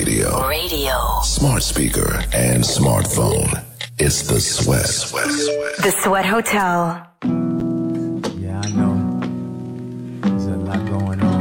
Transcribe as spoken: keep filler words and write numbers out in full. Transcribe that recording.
radio, radio, smart speaker, and smartphone. It's the Sweat. The Sweat Hotel. Yeah, I know. There's a lot going on.